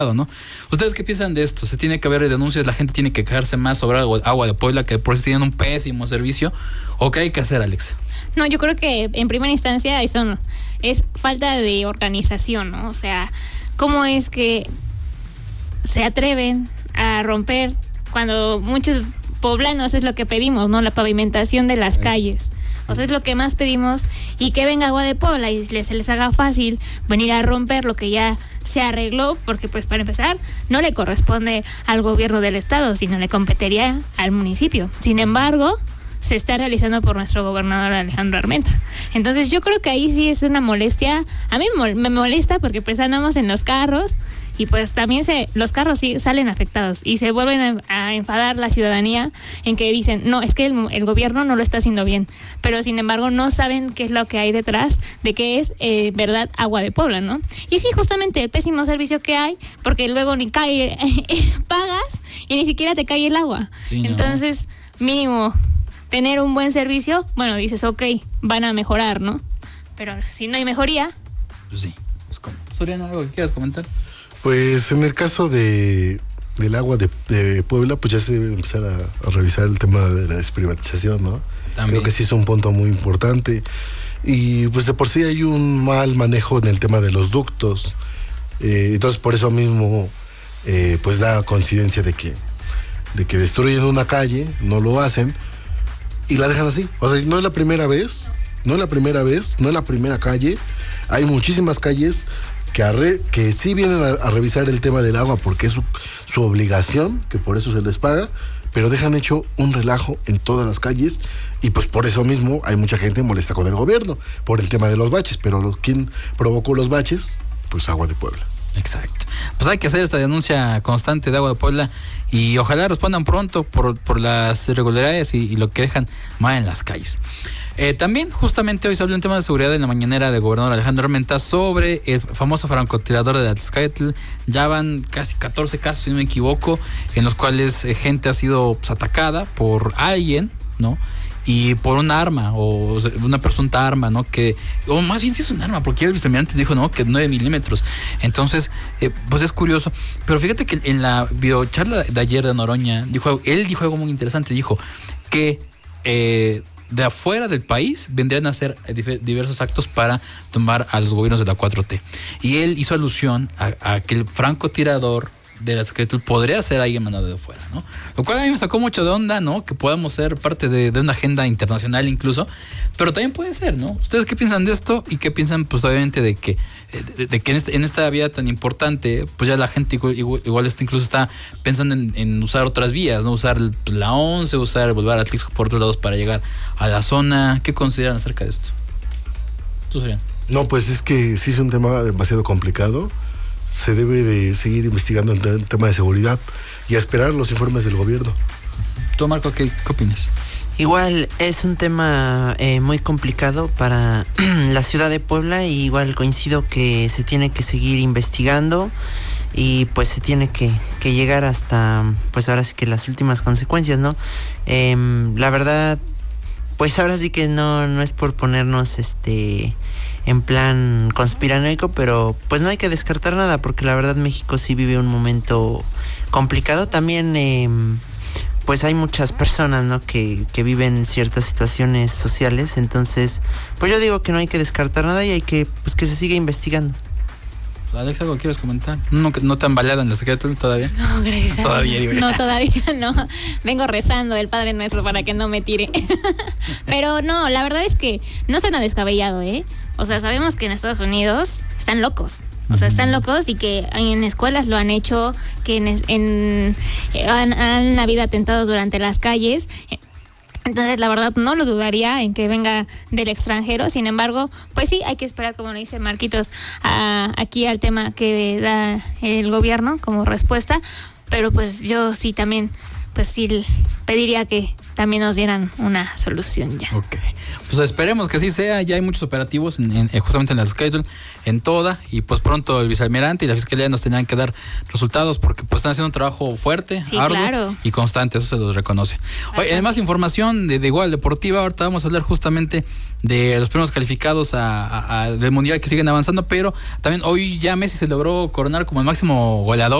¿no? ¿Ustedes qué piensan de esto? ¿Se tiene que haber denuncias? ¿La gente tiene que quejarse más sobre Agua de Puebla, que por eso tienen un pésimo servicio? ¿O qué hay que hacer, Alexa? No, yo creo que en primera instancia eso no, es falta de organización, ¿no? O sea, ¿cómo es que se atreven a romper cuando muchos poblanos es lo que pedimos, ¿no? La pavimentación de las calles. O sea, es lo que más pedimos, y que venga Agua de Puebla y se les haga fácil venir a romper lo que ya se arregló, porque pues para empezar no le corresponde al gobierno del estado, sino le competiría al municipio. Sin embargo, se está realizando por nuestro gobernador Alejandro Armenta. Entonces yo creo que ahí sí es una molestia. A mí me molesta porque pues andamos en los carros y pues también los carros sí salen afectados y se vuelven a enfadar la ciudadanía en que dicen, no, es que el gobierno no lo está haciendo bien, pero sin embargo no saben qué es lo que hay detrás de que es verdad Agua de Puebla, ¿no? Y sí, justamente el pésimo servicio que hay, porque luego ni cae, pagas y ni siquiera te cae el agua. Sí, ¿no? Entonces, mínimo tener un buen servicio, bueno, dices, ok, van a mejorar, ¿no? Pero si no hay mejoría... Pues sí, pues como. Soriano, ¿algo que quieras comentar? Pues en el caso del agua de Puebla, pues ya se debe empezar a revisar el tema de la desprivatización, ¿no? También. Creo que sí es un punto muy importante. Y pues de por sí hay un mal manejo en el tema de los ductos. Entonces por eso mismo pues da coincidencia de que destruyen una calle, no lo hacen y la dejan así. O sea, no es la primera vez, no es la primera calle. Hay muchísimas calles que sí vienen a revisar el tema del agua porque es su obligación, que por eso se les paga, pero dejan hecho un relajo en todas las calles y pues por eso mismo hay mucha gente molesta con el gobierno por el tema de los baches, pero ¿quién provocó los baches? Pues Agua de Puebla. Exacto. Pues hay que hacer esta denuncia constante de Agua de Puebla y ojalá respondan pronto por las irregularidades y lo que dejan mal en las calles. También justamente hoy se habló un tema de seguridad en la mañanera del gobernador Alejandro Armenta sobre el famoso francotirador de Atzcaitl. Ya van casi 14 casos, si no me equivoco, en los cuales gente ha sido pues, atacada por alguien, ¿no? Y por un arma, o una presunta arma, ¿no? O más bien si es un arma, porque el vicealmirante dijo, ¿no? Que 9 milímetros. Entonces, pues es curioso. Pero fíjate que en la videocharla de ayer de Noroña, él dijo algo muy interesante. Dijo que de afuera del país vendrían a hacer diversos actos para tumbar a los gobiernos de la 4T. Y él hizo alusión a que el francotirador de la Secretaría podría ser alguien mandado de afuera, ¿no? Lo cual a mí me sacó mucho de onda, ¿no? Que podamos ser parte de una agenda internacional incluso, pero también puede ser, ¿no? ¿Ustedes qué piensan de esto? Y qué piensan, pues obviamente, de que en esta vía tan importante, pues ya la gente igual incluso está pensando en usar otras vías, ¿no? Usar la 11, usar el Boulevard Atlixco por otros lados para llegar a la zona. ¿Qué consideran acerca de esto? ¿Tú, Soriano? No, pues es que sí es un tema demasiado complicado. Se debe de seguir investigando el tema de seguridad y a esperar los informes del gobierno. ¿Tú, Marco, qué opinas? Igual es un tema muy complicado para la ciudad de Puebla, y igual coincido que se tiene que seguir investigando y pues se tiene que llegar hasta, pues ahora sí que las últimas consecuencias, ¿no? La verdad, pues ahora sí que no es por ponernos en plan conspiranoico, pero pues no hay que descartar nada, porque la verdad México sí vive un momento complicado. También pues hay muchas personas, ¿no? que viven ciertas situaciones sociales, entonces pues yo digo que no hay que descartar nada y hay que se siga investigando. Alex, ¿algo quieres comentar? ¿No te han baleado en la Secretaría todavía? No, gracias. Todavía, digo. No, todavía no. Vengo rezando el Padre Nuestro para que no me tire. Pero no, la verdad es que no suena descabellado, ¿eh? O sea, sabemos que en Estados Unidos están locos. O sea, están locos y que en escuelas lo han hecho, que han habido atentados durante las calles. Entonces, la verdad, no lo dudaría en que venga del extranjero. Sin embargo, pues sí, hay que esperar, como le dice Marquitos, aquí al tema que da el gobierno como respuesta. Pero pues yo sí también pues sí pediría que también nos dieran una solución ya. Ok, pues esperemos que así sea. Ya hay muchos operativos justamente en la schedule, en toda, y pues pronto el vicealmirante y la fiscalía nos tendrán que dar resultados, porque pues están haciendo un trabajo fuerte, sí, arduo, claro, y constante, eso se los reconoce. Oye, además información de igual deportiva, ahorita vamos a hablar justamente de los primeros calificados del mundial que siguen avanzando, pero también hoy ya Messi se logró coronar como el máximo goleador